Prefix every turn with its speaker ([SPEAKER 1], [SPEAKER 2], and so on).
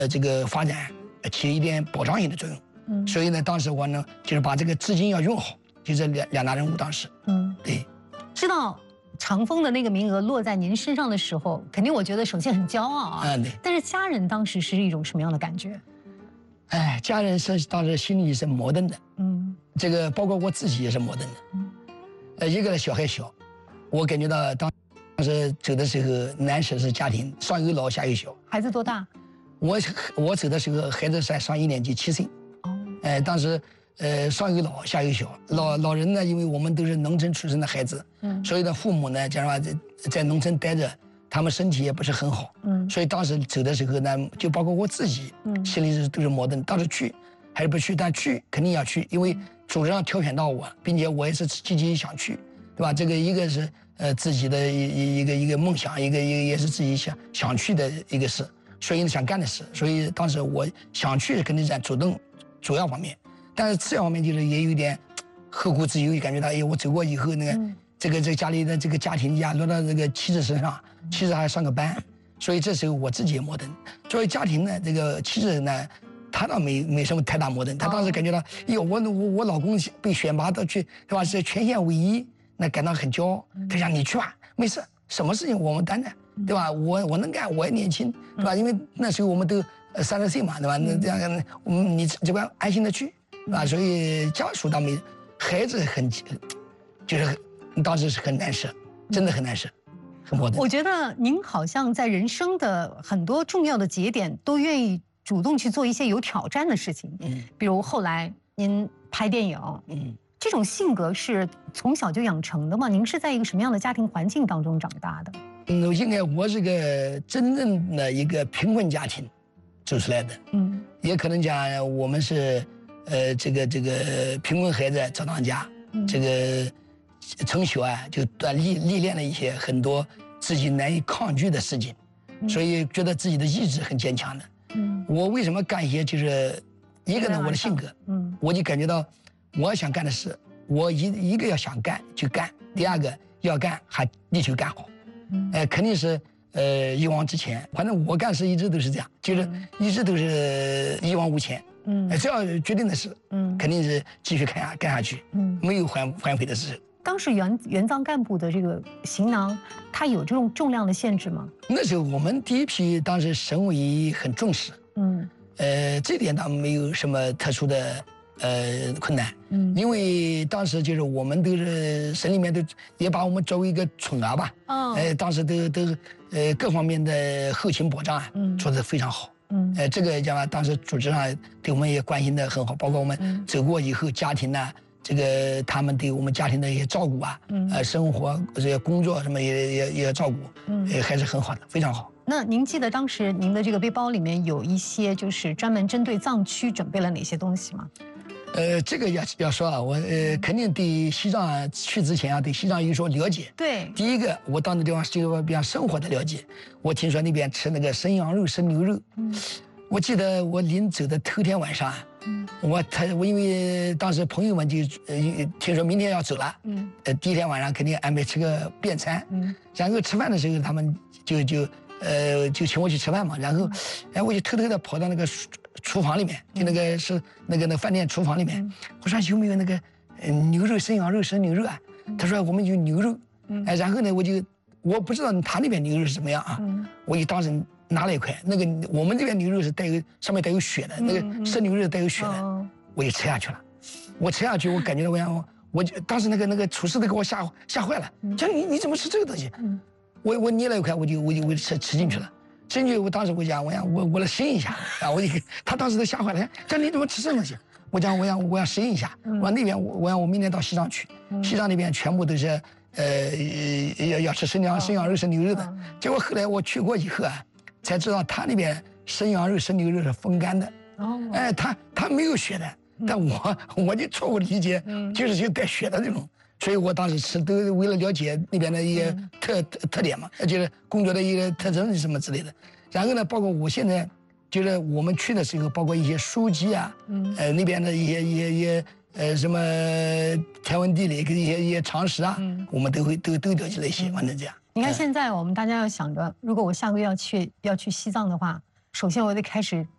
[SPEAKER 1] 这个发展起一点保障性的作用。所以呢，当时我呢就是把这个资金要用好，就这两大任务当时。对。
[SPEAKER 2] 知道长风的那个名额落在您身上的时候，肯定我觉得首先很骄傲啊。
[SPEAKER 1] 对。
[SPEAKER 2] 但是家人当时是一种什么样的感觉？
[SPEAKER 1] 家人是当时心里是矛盾的。这个包括我自己也是矛盾的。一个小孩小，我感觉到当时走的时候，难舍是家庭，上有老下有小。
[SPEAKER 2] 孩子多大？
[SPEAKER 1] 我走的时候，孩子才上1年级7岁。当时上有老下有小，老人呢，因为我们都是农村出生的孩子，所以呢，父母呢，讲实话在农村待着，他们身体也不是很好，所以当时走的时候呢，就包括我自己，心里都是矛盾，当时去还是不去，但去肯定要去，因为组织上挑选到我，并且我也是积极想去，对吧？这个一个是自己的一个梦想，一个也是自己想去的一个事，所以想干的事，所以当时我想去肯定在主要方面。但是次要方面就是也有点后顾之忧，感觉到我走过以后那个这个家里的这个家庭压落到这个妻子身上，妻子还上个班，所以这时候我自己也矛盾。作为家庭呢，这个妻子呢，她倒没什么太大矛盾，她当时感觉到，我老公被选拔到去，对吧？是全县唯一，那感到很骄傲。她讲你去吧，没事，什么事情我们担待，对吧？我能干，我也年轻，对吧？因为那时候我们都30岁嘛，对吧？那这样你只管安心的去。所以家属倒没，孩子就是当时是很难舍，真的很难舍，很矛盾。
[SPEAKER 2] 我觉得您好像在人生的很多重要的节点都愿意主动去做一些有挑战的事情，比如后来您拍电影，这种性格是从小就养成的吗？您是在一个什么样的家庭环境当中长大的？
[SPEAKER 1] 应该我是个真正的一个贫困家庭走出来的，也可能讲我们是。这个贫困孩子早当家，这个从小就历练了一些很多自己难以抗拒的事情，所以觉得自己的意志很坚强的。我为什么干一些就是一个呢，我的性格，我就感觉到我想干的事，我一个要想干就干，第二个要干还力求干好，肯定是一往直前。反正我干事一直都是这样，就是一直都是一往无前。只要决定的事，肯定是继续干下去，没有反悔的事。
[SPEAKER 2] 当时援藏干部的这个行囊，它有这种重量的限制吗？
[SPEAKER 1] 那时候我们第一批当时省委很重视，这点倒没有什么特殊的困难，因为当时就是我们都是省里面都也把我们作为一个宠儿吧，当时都各方面的后勤保障做得非常好。这个讲当时组织上对我们也关心的很好，包括我们走过以后，家庭呢，这个他们对我们家庭的一些照顾啊，生活这些工作什么也照顾，还是很好的，非常好。
[SPEAKER 2] 那您记得当时您的这个背包里面有一些就是专门针对藏区准备了哪些东西吗？
[SPEAKER 1] 这个要说啊，我肯定对西藏去之前对西藏有所了解。
[SPEAKER 2] 对，
[SPEAKER 1] 第一个我到那地方是有比较生活的了解。我听说那边吃那个生羊肉、生牛肉。我记得我临走的头天晚上，我因为当时朋友们就听说明天要走了，第一天晚上肯定安排吃个便餐，然后吃饭的时候他们就请我去吃饭嘛，然后我就偷偷的跑到那个厨房里面，就那个是那个饭店厨房里面，我说有没有那个牛肉、生羊肉、生牛肉啊？他说我们有牛肉，然后呢我不知道他那边牛肉是怎么样啊，我就当时拿了一块，那个我们这边牛肉是上面带有血的，那个生牛肉带有血的，我就吃下去了。我吃下去，我感觉到我就当时那个厨师都给我吓坏了，讲你怎么吃这个东西？我捏了一块，我就吃进去了。进去，我当时我讲我来适应一下啊！他当时都吓坏了，讲你怎么吃这东西？我讲我要适应一下。我那边我明天到西藏去，西藏那边全部都是要吃生羊肉、生牛肉的。结果后来我去过以后啊，才知道他那边生羊肉、生牛肉是风干的。他没有血的，但我就错误理解，就是带血的那种。所以我当时吃都为了了解那边的一些特点嘛，就是工作的一个特征什么之类的。然后呢，包括我现在就是我们去的时候，包括一些书籍啊，那边的一些什么天文地理跟一些常识啊，我们都了解了一些，反正这样。
[SPEAKER 2] 你看现在我们大家要想着，如果我下个月要去西藏的话，首先我得开始